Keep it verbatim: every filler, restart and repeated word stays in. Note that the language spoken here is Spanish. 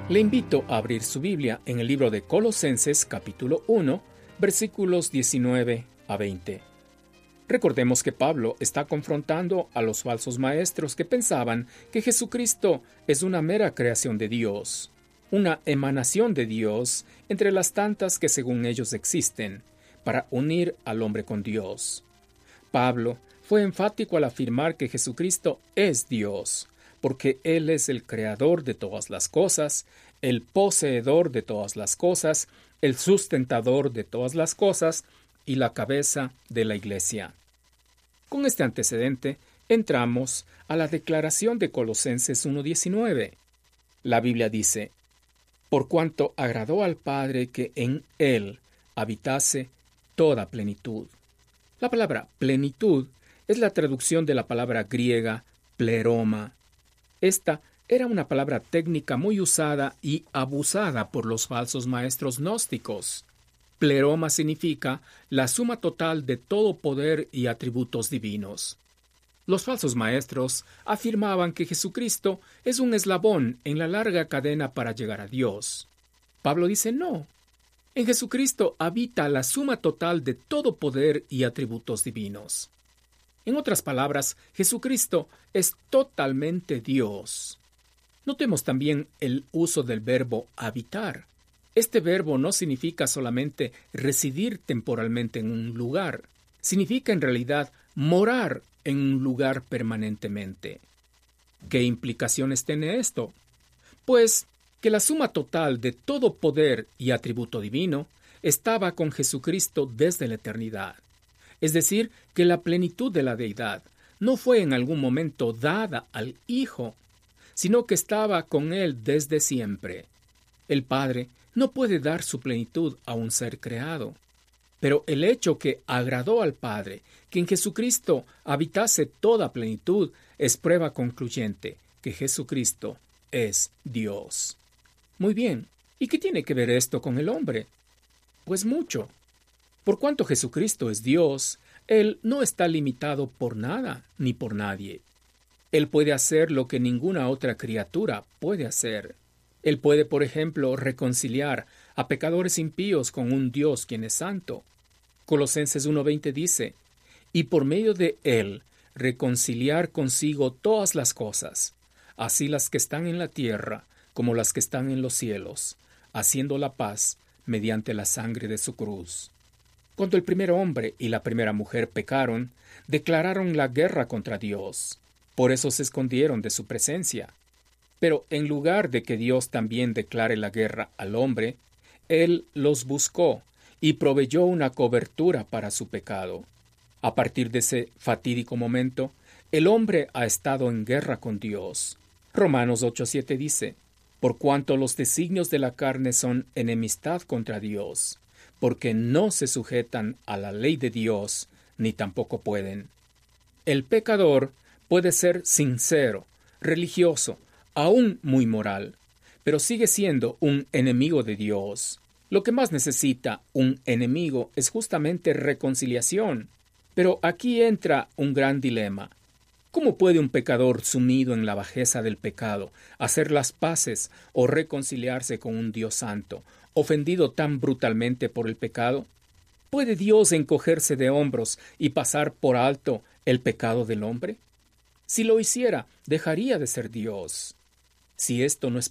Le invito a abrir su Biblia en el libro de Colosenses capítulo uno, versículos diecinueve a veinte. Recordemos que Pablo está confrontando a los falsos maestros que pensaban que Jesucristo es una mera creación de Dios, una emanación de Dios entre las tantas que según ellos existen, para unir al hombre con Dios. Pablo fue enfático al afirmar que Jesucristo es Dios, porque Él es el creador de todas las cosas, el poseedor de todas las cosas, el sustentador de todas las cosas y la cabeza de la Iglesia. Con este antecedente, entramos a la declaración de Colosenses uno diecinueve. La Biblia dice: «Por cuanto agradó al Padre que en Él habitase toda plenitud». La palabra plenitud es la traducción de la palabra griega pleroma. Esta era una palabra técnica muy usada y abusada por los falsos maestros gnósticos. Pleroma significa la suma total de todo poder y atributos divinos. Los falsos maestros afirmaban que Jesucristo es un eslabón en la larga cadena para llegar a Dios. Pablo dice no. En Jesucristo habita la suma total de todo poder y atributos divinos. En otras palabras, Jesucristo es totalmente Dios. Notemos también el uso del verbo habitar. Este verbo no significa solamente residir temporalmente en un lugar. Significa en realidad morar en un lugar permanentemente. ¿Qué implicaciones tiene esto? Pues que la suma total de todo poder y atributo divino estaba con Jesucristo desde la eternidad. Es decir, que la plenitud de la deidad no fue en algún momento dada al Hijo, sino que estaba con Él desde siempre. El Padre no puede dar su plenitud a un ser creado, pero el hecho que agradó al Padre que en Jesucristo habitase toda plenitud es prueba concluyente que Jesucristo es Dios. Muy bien, ¿y qué tiene que ver esto con el hombre? Pues mucho. Por cuanto Jesucristo es Dios, Él no está limitado por nada ni por nadie. Él puede hacer lo que ninguna otra criatura puede hacer. Él puede, por ejemplo, reconciliar a pecadores impíos con un Dios quien es santo. Colosenses uno veinte dice: «Y por medio de Él reconciliar consigo todas las cosas, así las que están en la tierra como las que están en los cielos, haciendo la paz mediante la sangre de su cruz». Cuando el primer hombre y la primera mujer pecaron, declararon la guerra contra Dios. Por eso se escondieron de su presencia. Pero en lugar de que Dios también declare la guerra al hombre, Él los buscó y proveyó una cobertura para su pecado. A partir de ese fatídico momento, el hombre ha estado en guerra con Dios. Romanos ocho siete dice: «Por cuanto los designios de la carne son enemistad contra Dios, porque no se sujetan a la ley de Dios, ni tampoco pueden». El pecador puede ser sincero, religioso, aún muy moral, pero sigue siendo un enemigo de Dios. Lo que más necesita un enemigo es justamente reconciliación. Pero aquí entra un gran dilema. ¿Cómo puede un pecador sumido en la bajeza del pecado hacer las paces o reconciliarse con un Dios santo, ofendido tan brutalmente por el pecado? ¿Puede Dios encogerse de hombros y pasar por alto el pecado del hombre? Si lo hiciera, dejaría de ser Dios. Si esto no es